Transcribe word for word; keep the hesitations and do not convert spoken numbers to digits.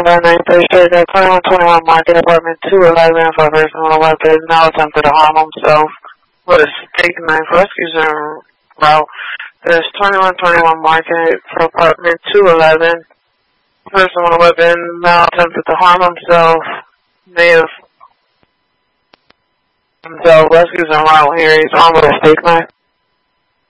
by nine thirty-six at twenty-one twenty-one Market Apartment two eleven for a person with a weapon. Now attempted to harm himself with a steak knife. Rescues en route. There's twenty-one twenty-one Market for Apartment two eleven. Person with a weapon. Now attempted to harm himself. May have himself. Rescues en route here. He's armed with a steak knife.